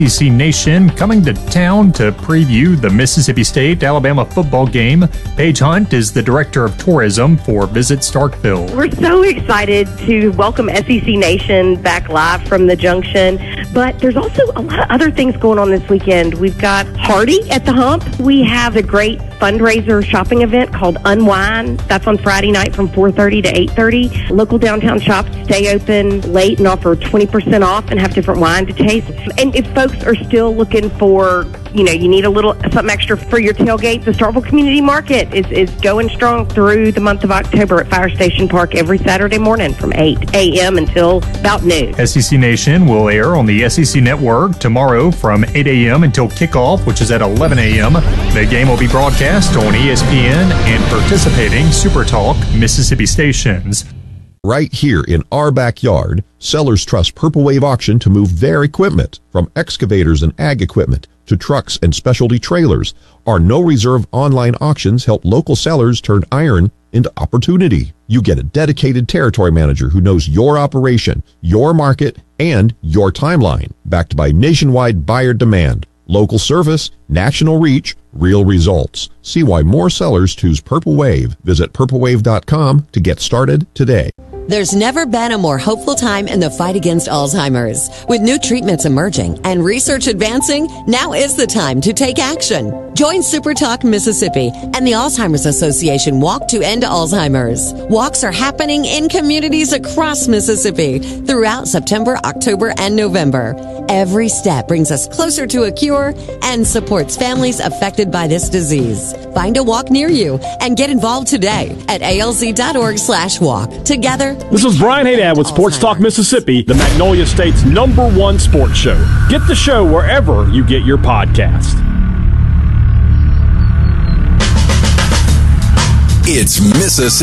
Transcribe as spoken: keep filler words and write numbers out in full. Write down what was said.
S E C Nation coming to town to preview the Mississippi State-Alabama football game. Paige Hunt is the Director of Tourism for Visit Starkville. We're so excited to welcome S E C Nation back live from the Junction, but there's also a lot of other things going on this weekend. We've got Hardy at the Hump. We have a great fundraiser shopping event called Unwind. That's on Friday night from four thirty to eight thirty. Local downtown shops stay open late and offer twenty percent off and have different wine to taste. And if folks are still looking for, you know, you need a little something extra for your tailgate, the Starkville Community Market is, is going strong through the month of October at Fire Station Park every Saturday morning from eight a.m. until about noon. S E C Nation will air on the S E C Network tomorrow from eight a.m. until kickoff, which is at eleven a.m. The game will be broadcast on E S P N and participating SuperTalk Mississippi stations. Right here in our backyard, sellers trust Purple Wave Auction to move their equipment, from excavators and ag equipment to trucks and specialty trailers. Our no-reserve online auctions help local sellers turn iron into opportunity. You get a dedicated territory manager who knows your operation, your market, and your timeline, backed by nationwide buyer demand. Local service, national reach, real results. See why more sellers choose Purple Wave. Visit purple wave dot com to get started today. There's never been a more hopeful time in the fight against Alzheimer's. With new treatments emerging and research advancing, now is the time to take action. Join SuperTalk Mississippi and the Alzheimer's Association Walk to End Alzheimer's. Walks are happening in communities across Mississippi throughout September, October, and November. Every step brings us closer to a cure and supports families affected by this disease. Find a walk near you and get involved today at A L Z dot org slash walk. Together, this is Brian Haydad with Sports Talk Mississippi, the Magnolia State's number one sports show. Get the show wherever you get your podcast. It's Mississippi.